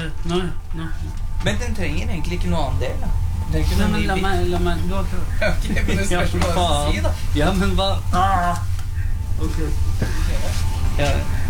Nei. Men den trenger egentlig ikke noe annen del, da. Den trenger ikke Nei, noe men ny bit. la meg, du har prøvd. Ok, men det spørs hva du si, da. Ja, men hva? Ok. Ja.